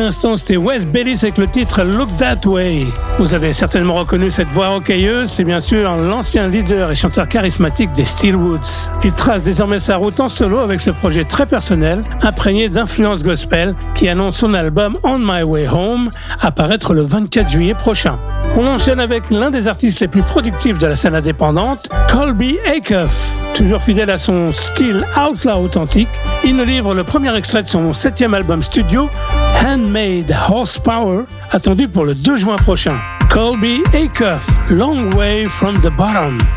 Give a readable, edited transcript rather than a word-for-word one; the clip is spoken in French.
l'instant, c'était Wes Bayliss avec le titre Look That Way. Vous avez certainement reconnu cette voix rocailleuse, c'est bien sûr l'ancien leader et chanteur charismatique des Steelwoods. Il trace désormais sa route en solo avec ce projet très personnel, imprégné d'influences gospel, qui annonce son album On My Way Home, à paraître le 24 juillet prochain. On enchaîne avec l'un des artistes les plus productifs de la scène indépendante, Colby Acuff. Toujours fidèle à son style outlaw authentique, il nous livre le premier extrait de son 7e album studio, Handmade Horsepower, attendu pour le 2 juin prochain. Colby Acuff, Long Way from the Bottom.